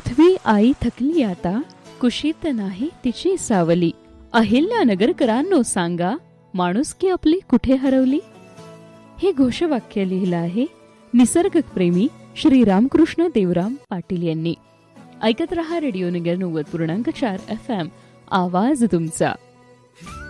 पृथ्वी आई थकली आता, कुशीत नाही तिची सावली. अहिल्यानगरकरांनो सांगा, माणुसकी आपली कुठे हरवली. हे घोषवाक्य लिहिलं आहे निसर्गप्रेमी श्री रामकृष्ण देवराम पाटील यांनी. ऐकत रहा रेडिओ नगर 90.4 FM, आवाज तुमचा.